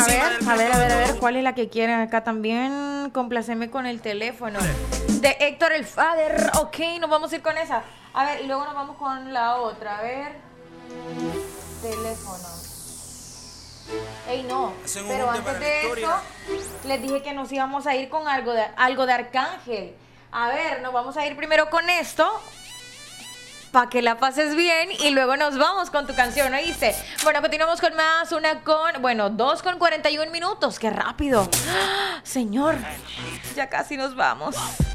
A ver, ¿cuál es la que quieren acá también? Complaceme con el teléfono. De Héctor el Father. Ok, nos vamos a ir con esa. A ver, y luego nos vamos con la otra. A ver. Teléfono. Ey, no. Pero antes de eso, les dije que nos íbamos a ir con algo de Arcángel. A ver, nos vamos a ir primero con esto. Para que la pases bien y luego nos vamos con tu canción, ¿oíste? Bueno, continuamos con más, 2 con 41 minutos, qué rápido. ¡Ah! Señor, ya casi nos vamos.